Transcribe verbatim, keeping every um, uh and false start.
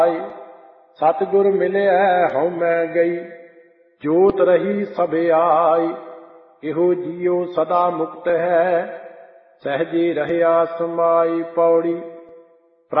सतगुर मिलिया हऊँ मैं गई, जोत रही सब आई। इहो जियो सदा मुक्त है, सहजे रहया समाई। पौड़ी।